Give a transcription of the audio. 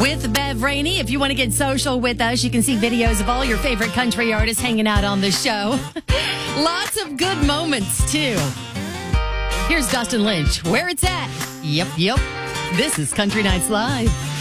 with Bev Rainey. If you want to get social with us, you can see videos of all your favorite country artists hanging out on the show. Lots of good moments, too. Here's Dustin Lynch, Where It's At. Yep. This is Country Nights Live.